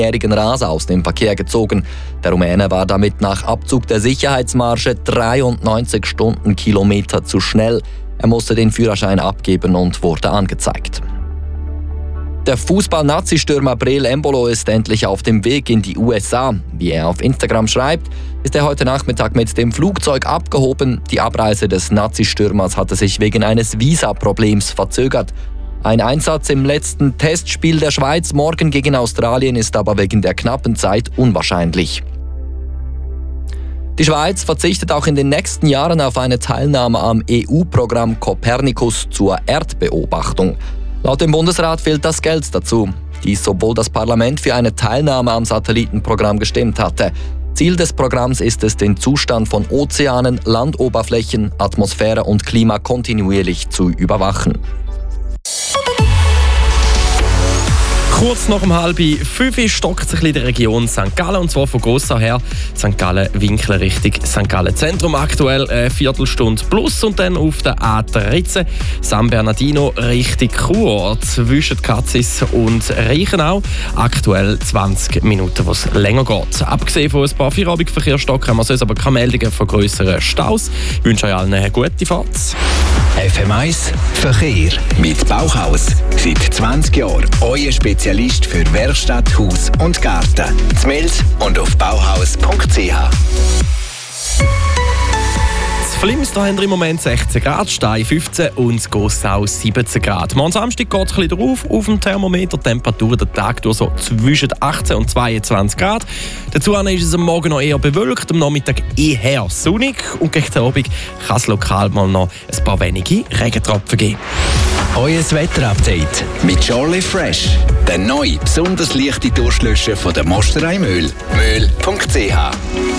jährigen Raser aus dem Verkehr gezogen. Der Rumäne war damit nach Abzug der Sicherheitsmarge 93 Stundenkilometer zu schnell. Er musste den Führerschein abgeben und wurde angezeigt. Der Fußball-Nazi-Stürmer Breel Embolo ist endlich auf dem Weg in die USA. Wie er auf Instagram schreibt, ist er heute Nachmittag mit dem Flugzeug abgehoben. Die Abreise des Nazi-Stürmers hatte sich wegen eines Visa-Problems verzögert. Ein Einsatz im letzten Testspiel der Schweiz morgen gegen Australien ist aber wegen der knappen Zeit unwahrscheinlich. Die Schweiz verzichtet auch in den nächsten Jahren auf eine Teilnahme am EU-Programm Copernicus zur Erdbeobachtung. Laut dem Bundesrat fehlt das Geld dazu. Dies, obwohl das Parlament für eine Teilnahme am Satellitenprogramm gestimmt hatte. Ziel des Programms ist es, den Zustand von Ozeanen, Landoberflächen, Atmosphäre und Klima kontinuierlich zu überwachen. Kurz nach 4:30 stockt sich in der Region St. Gallen, und zwar von Gossau her. St. Gallen-Winkler Richtung St. Gallen-Zentrum aktuell eine Viertelstunde plus, und dann auf der A13 San Bernardino Richtung Chur zwischen Katzis und Reichenau aktuell 20 Minuten, wo es länger geht. Abgesehen von ein paar Feierabendverkehrsstocken haben wir sonst aber keine Meldungen von grösseren Staus. Ich wünsche euch allen eine gute Fahrt. FM1 Verkehr mit Bauhaus. Seit 20 Jahren euer Spezialist für Werkstatt, Haus und Garten. In Mels und auf bauhaus.ch. In Flims haben wir im Moment 16 Grad, Stein 15 und Gossau 17 Grad. Morgen Samstag geht es ein bisschen drauf auf dem Thermometer. Die Temperatur den Tag durch so zwischen 18 und 22 Grad. Dazu ist es am Morgen noch eher bewölkt, am Nachmittag eher sonnig, und gegen den Abend kann es lokal mal noch ein paar wenige Regentropfen geben. Euer Wetterupdate mit Charlie Fresh. Der neue, besonders leichte Duschlöscher von der Mosterei Mühl. Mühl.ch